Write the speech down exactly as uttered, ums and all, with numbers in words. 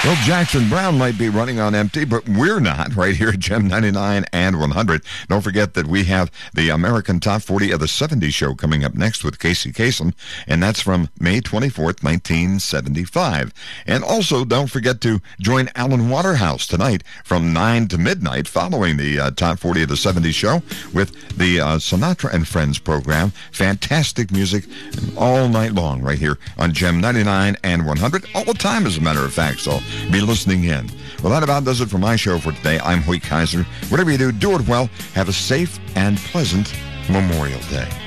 Well, Jackson Brown might be running on empty, but we're not, right here at Gem ninety-nine and one hundred. Don't forget that we have the American Top forty of the seventies show coming up next with Casey Kasem, and that's from May twenty-fourth, nineteen seventy-five. And also, don't forget to join Alan Waterhouse tonight from nine to midnight following the uh, Top forty of the seventies show with the uh, Sinatra and Friends program. Fantastic music all night long right here on Gem ninety-nine and one hundred, all the time, as a matter of fact, so be listening in. Well, that about does it for my show for today. I'm Hoyt Kaiser. Whatever you do, do it well. Have a safe and pleasant Memorial Day.